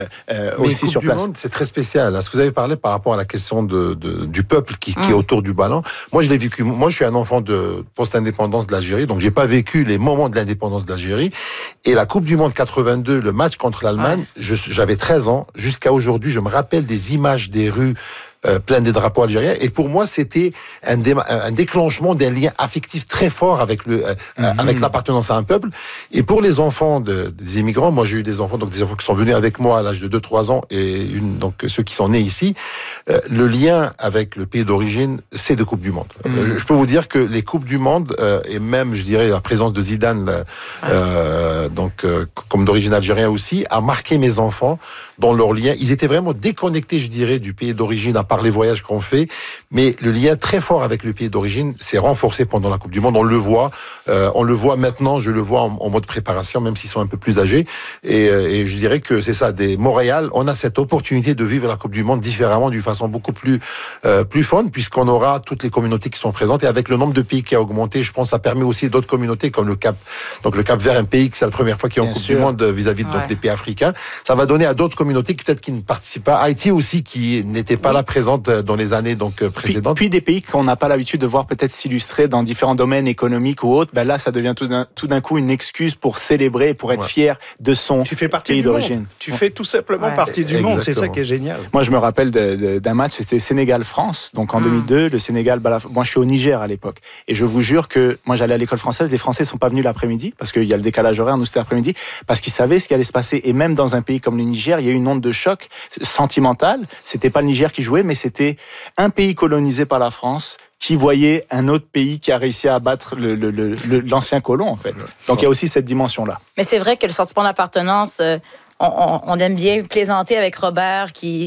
aussi sur place. C'est très spécial. Ce que vous avez parlé par rapport à la question du peuple qui est autour du ballon. Moi, je l'ai vécu. Moi, je suis un enfant de post-indépendance de l'Algérie, donc j'ai pas vécu les moments de l'indépendance de l'Algérie. Et la Coupe du Monde 82, le match contre l'Allemagne, j'avais 13 ans. Jusqu'à aujourd'hui, je me rappelle des images des rues plein des drapeaux algériens. Et pour moi, c'était un déclenchement d'un lien affectif très fort avec avec l'appartenance à un peuple. Et pour les enfants des immigrants, moi j'ai eu des enfants qui sont venus avec moi à l'âge de 2-3 ans et donc ceux qui sont nés ici, le lien avec le pays d'origine, c'est de Coupe du Monde. Je peux vous dire que les Coupes du Monde et même, je dirais, la présence de Zidane, comme d'origine algérienne aussi, a marqué mes enfants dans leur lien. Ils étaient vraiment déconnectés, je dirais, du pays d'origine par les voyages qu'on fait, mais le lien très fort avec le pays d'origine s'est renforcé pendant la Coupe du Monde. On le voit maintenant, je le vois en mode préparation, même s'ils sont un peu plus âgés. Et je dirais que c'est ça, Montréal, on a cette opportunité de vivre la Coupe du Monde différemment, d'une façon beaucoup plus fun, puisqu'on aura toutes les communautés qui sont présentes. Et avec le nombre de pays qui a augmenté, je pense que ça permet aussi d'autres communautés, comme le Cap-Vert, un pays qui c'est la première fois qu'il est en Coupe du Monde vis-à-vis des pays africains. Ça va donner à d'autres communautés peut-être qui ne participent pas. Haïti aussi, qui n'était pas là présente dans les années précédentes. Puis des pays qu'on n'a pas l'habitude de voir peut-être s'illustrer dans différents domaines économiques ou autres, là ça devient tout d'un coup une excuse pour célébrer, pour être fier de son pays d'origine. Tu fais tout simplement partie du monde, c'est ça qui est génial. Moi je me rappelle d'un match, c'était Sénégal-France, donc en 2002, le Sénégal, moi je suis au Niger à l'époque, et je vous jure que moi j'allais à l'école française, les Français sont pas venus l'après-midi, parce qu'il y a le décalage horaire, nous c'était l'après-midi, parce qu'ils savaient ce qui allait se passer, et même dans un pays comme le Niger, il y a eu une onde de choc sentimentale, c'était pas le Niger qui jouait, mais c'était un pays colonisé par la France qui voyait un autre pays qui a réussi à abattre l'ancien colon, en fait. Donc il y a aussi cette dimension-là. Mais c'est vrai que le sentiment d'appartenance, on aime bien plaisanter avec Robert,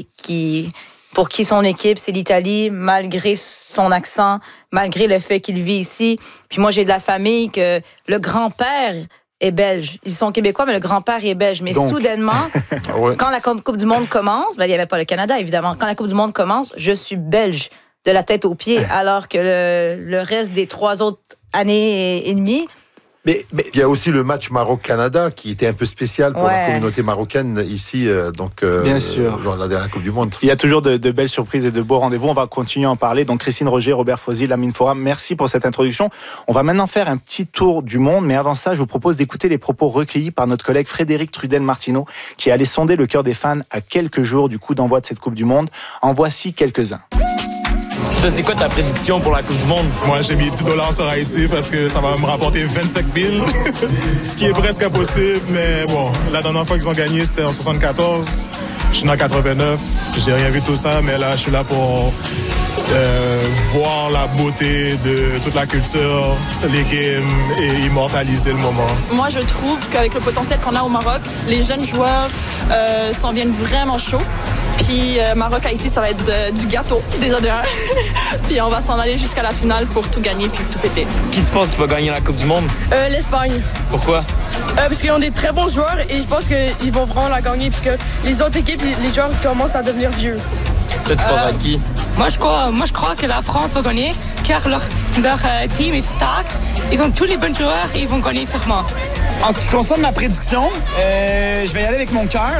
pour qui son équipe, c'est l'Italie, malgré son accent, malgré le fait qu'il vit ici. Puis moi, j'ai de la famille que le grand-père est belge. Ils sont québécois, mais le grand-père est belge. Mais soudainement, quand la Coupe du Monde commence, il n'y avait pas le Canada, évidemment. Quand la Coupe du Monde commence, je suis belge de la tête aux pieds, alors que le reste des 3 autres années et demie... Mais il y a aussi le match Maroc-Canada qui était un peu spécial pour la communauté marocaine ici, bien sûr. Dans la dernière Coupe du Monde. Il y a toujours de belles surprises et de beaux rendez-vous. On va continuer à en parler. Donc Christine Roger, Robert Fauzi, Lamine Forum, merci pour cette introduction. On va maintenant faire un petit tour du monde, mais avant ça, je vous propose d'écouter les propos recueillis par notre collègue Frédéric Trudel-Martineau, qui est allé sonder le cœur des fans à quelques jours du coup d'envoi de cette Coupe du Monde. En voici quelques-uns. C'est quoi ta prédiction pour la Coupe du Monde? Moi, j'ai mis $10 sur Haïti parce que ça va me rapporter 25 000, ce qui est presque impossible. Mais bon, la dernière fois qu'ils ont gagné, c'était en 74. Je suis né en 89. J'ai rien vu tout ça, mais là, je suis là pour voir la beauté de toute la culture, les games et immortaliser le moment. Moi, je trouve qu'avec le potentiel qu'on a au Maroc, les jeunes joueurs s'en viennent vraiment chauds. Puis Maroc-Haïti, ça va être du gâteau, déjà de 1. Puis on va s'en aller jusqu'à la finale pour tout gagner puis tout péter. Qui tu penses qui va gagner la Coupe du Monde? L'Espagne. Pourquoi? Parce qu'ils ont des très bons joueurs et je pense qu'ils vont vraiment la gagner parce que les autres équipes, les joueurs commencent à devenir vieux. Toi, tu penses à qui? Moi, je crois que la France va gagner car leur team est stack. Ils ont tous les bons joueurs et ils vont gagner sûrement. En ce qui concerne ma prédiction, je vais y aller avec mon cœur.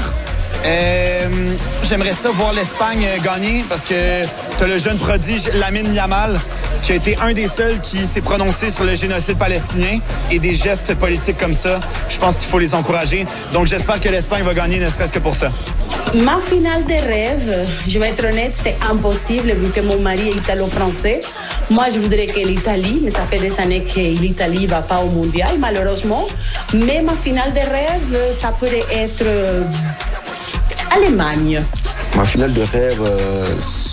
J'aimerais ça voir l'Espagne gagner parce que tu as le jeune prodige Lamine Yamal qui a été un des seuls qui s'est prononcé sur le génocide palestinien et des gestes politiques comme ça. Je pense qu'il faut les encourager. Donc j'espère que l'Espagne va gagner ne serait-ce que pour ça. Ma finale de rêve, je vais être honnête, c'est impossible vu que mon mari est italo-français. Moi, je voudrais que l'Italie, mais ça fait des années que l'Italie ne va pas au mondial, malheureusement. Mais ma finale de rêve, ça pourrait être Allemagne. Ma finale de rêve,